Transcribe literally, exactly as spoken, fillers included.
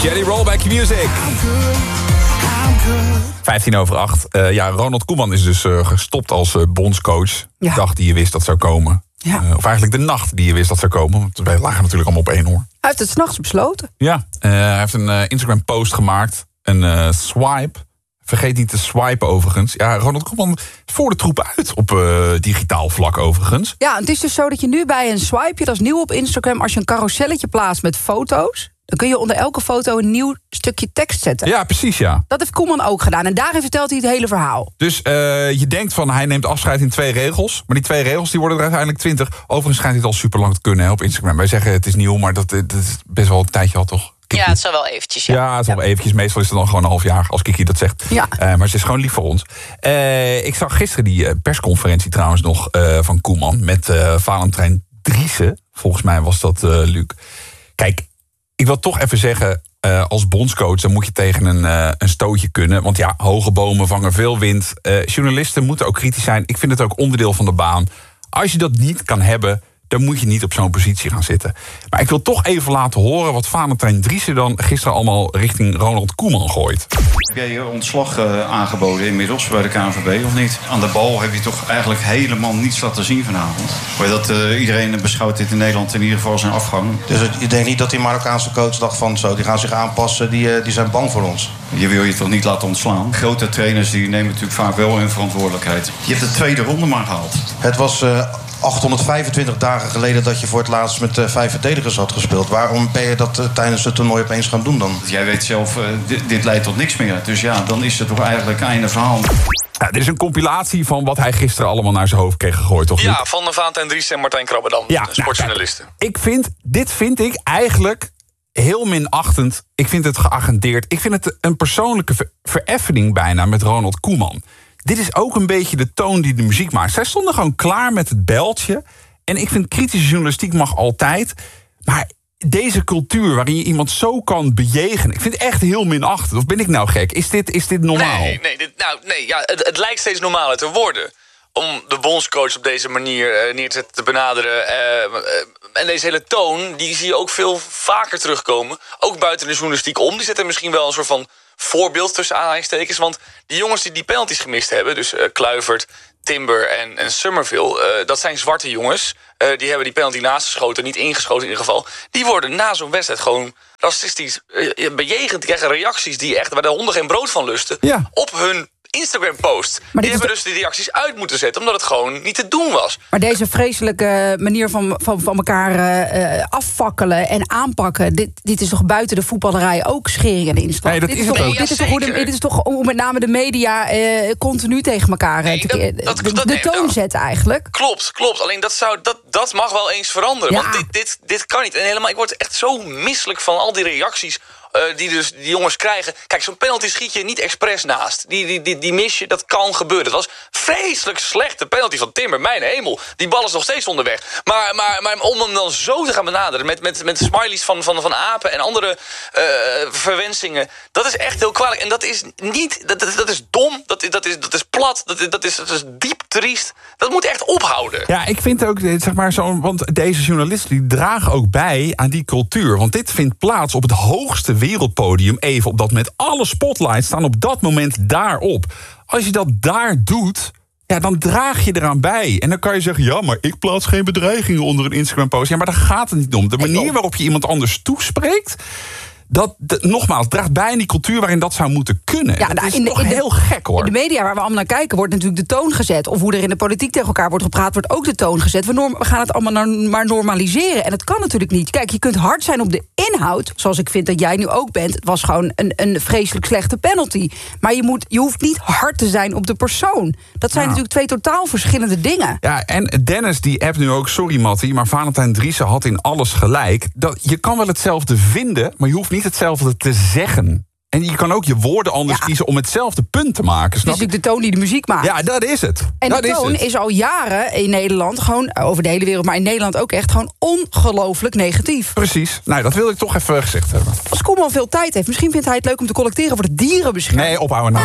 Jelly Roll bij Q-Music. vijftien over acht. Uh, ja, Ronald Koeman is dus uh, gestopt als uh, bondscoach. Ja. De dag die je wist dat zou komen. Ja. Uh, of eigenlijk de nacht die je wist dat zou komen. Want wij lagen natuurlijk allemaal op één oor. Hij heeft het 's nachts besloten. Ja, uh, hij heeft een uh, Instagram-post gemaakt. Een uh, swipe. Vergeet niet te swipen overigens. Ja, Ronald Koeman voor de troepen uit op uh, digitaal vlak overigens. Ja, het is dus zo dat je nu bij een swipe, dat is nieuw op Instagram, als je een carouselletje plaatst met foto's, dan kun je onder elke foto een nieuw stukje tekst zetten. Ja, precies, ja. Dat heeft Koeman ook gedaan. En daarin vertelt hij het hele verhaal. Dus uh, je denkt van hij neemt afscheid in twee regels. Maar die twee regels die worden er uiteindelijk twintig. Overigens schijnt dit al super lang te kunnen hè, op Instagram. Wij zeggen het is nieuw, maar dat, dat is best wel een tijdje al toch? Kiki. Ja, het is wel eventjes. Ja, ja het is wel eventjes. Meestal is het dan gewoon een half jaar als Kiki dat zegt. Ja. Uh, maar ze is gewoon lief voor ons. Uh, ik zag gisteren die uh, persconferentie trouwens nog uh, van Koeman met uh, Valentijn Driessen. Volgens mij was dat uh, Luc. Kijk, ik wil toch even zeggen, uh, als bondscoach dan moet je tegen een, uh, een stootje kunnen. Want ja, hoge bomen vangen veel wind. Uh, journalisten moeten ook kritisch zijn. Ik vind het ook onderdeel van de baan. Als je dat niet kan hebben, dan moet je niet op zo'n positie gaan zitten. Maar ik wil toch even laten horen wat Valentijn Driessen dan gisteren allemaal richting Ronald Koeman gooit. Heb jij je ontslag uh, aangeboden inmiddels bij de K N V B of niet? Aan de bal heb je toch eigenlijk helemaal niets laten zien vanavond. Maar dat uh, iedereen beschouwt dit in Nederland in ieder geval zijn afgang. Dus je denkt niet dat die Marokkaanse coach dacht van zo, die gaan zich aanpassen, die, uh, die zijn bang voor ons. Je wil je toch niet laten ontslaan? Grote trainers die nemen natuurlijk vaak wel hun verantwoordelijkheid. Je hebt de tweede ronde maar gehaald. Het was Uh, achthonderdvijfentwintig dagen geleden dat je voor het laatst met uh, vijf verdedigers had gespeeld. Waarom ben je dat uh, tijdens het toernooi opeens gaan doen dan? Jij weet zelf, uh, dit, dit leidt tot niks meer. Dus ja, dan is het toch eigenlijk einde verhaal. Ja, dit is een compilatie van wat hij gisteren allemaal naar zijn hoofd kreeg gegooid, toch? Ja, van de Valentijn Driessen en Martijn Krabbedam, ja, de sportjournalisten. Nou, ik vind, dit vind ik eigenlijk heel minachtend. Ik vind het geagendeerd. Ik vind het een persoonlijke ver- vereffening bijna met Ronald Koeman. Dit is ook een beetje de toon die de muziek maakt. Zij stonden gewoon klaar met het beltje. En ik vind kritische journalistiek mag altijd. Maar deze cultuur waarin je iemand zo kan bejegenen, ik vind het echt heel minachtend. Of ben ik nou gek? Is dit, is dit normaal? Nee, nee, dit, nou, nee ja, het, het lijkt steeds normaler te worden om de bondscoach op deze manier uh, neer te, te benaderen. Uh, uh, en deze hele toon, die zie je ook veel vaker terugkomen. Ook buiten de journalistiek om. Die zetten misschien wel een soort van voorbeeld tussen aanhalingstekens. Want die jongens die die penalties gemist hebben, dus uh, Kluivert, Timber en, en Summerville, uh, dat zijn zwarte jongens. Uh, die hebben die penalty naast geschoten, niet ingeschoten in ieder geval. Die worden na zo'n wedstrijd gewoon racistisch uh, bejegend. Die krijgen reacties die echt, waar de honden geen brood van lusten, ja, op hun Instagram-post. Die hebben de... dus die reacties uit moeten zetten, omdat het gewoon niet te doen was. Maar deze vreselijke manier van, van, van elkaar uh, afvakkelen en aanpakken, dit, dit is toch buiten de voetballerij ook schering en inslag? Nee, dat dit, is is toch, nee, dit, is toch hoe de, dit is toch hoe met name de media uh, continu tegen elkaar nee, te, dat, dat, de, dat, de toon nee, zetten eigenlijk. Klopt, klopt. Alleen dat, zou, dat, dat mag wel eens veranderen. Ja. Want dit, dit, dit kan niet. En helemaal, ik word echt zo misselijk van al die reacties Uh, die dus die jongens krijgen. Kijk, zo'n penalty schiet je niet expres naast. Die, die, die, die mis je, dat kan gebeuren. Het was vreselijk slechte penalty van Timber. Mijn hemel, die bal is nog steeds onderweg. Maar, maar, maar om hem dan zo te gaan benaderen met, met, met smileys van, van, van apen en andere uh, verwensingen, dat is echt heel kwalijk. En dat is niet, dat, dat, dat is dom, dat, dat, is, dat is plat, dat, dat, is, dat is diep triest. Dat moet echt ophouden. Ja, ik vind ook, zeg maar zo, want deze journalisten die dragen ook bij aan die cultuur. Want dit vindt plaats op het hoogste wereldpodium, even op dat met alle spotlights staan op dat moment daarop. Als je dat daar doet, ja, dan draag je eraan bij. En dan kan je zeggen, ja, maar ik plaats geen bedreigingen onder een Instagram-post. Ja, maar daar gaat het niet om. De manier waarop je iemand anders toespreekt, dat, de, nogmaals, draagt bij aan die cultuur waarin dat zou moeten kunnen. Ja, dat is in de, toch in de, heel gek, hoor. In de media waar we allemaal naar kijken wordt natuurlijk de toon gezet. Of hoe er in de politiek tegen elkaar wordt gepraat, wordt ook de toon gezet. We, norm, we gaan het allemaal naar, maar normaliseren. En dat kan natuurlijk niet. Kijk, je kunt hard zijn op de inhoud, zoals ik vind dat jij nu ook bent. Het was gewoon een, een vreselijk slechte penalty. Maar je, moet, je hoeft niet hard te zijn op de persoon. Dat zijn ja. natuurlijk twee totaal verschillende dingen. Ja, en Dennis die appt nu ook, sorry Mattie, maar Valentijn Driessen had in alles gelijk. Dat, je kan wel hetzelfde vinden, maar je hoeft niet hetzelfde te zeggen. En je kan ook je woorden anders ja. kiezen om hetzelfde punt te maken. Snap? Het is natuurlijk de toon die de muziek maakt. Ja, dat is het. En dat de toon is, is al jaren in Nederland, gewoon over de hele wereld, maar in Nederland ook echt gewoon ongelooflijk negatief. Precies. Nou, dat wilde ik toch even gezegd hebben. Als Koeman veel tijd heeft, misschien vindt hij het leuk om te collecteren voor de dierenbescherming. Nee, ophouden nou.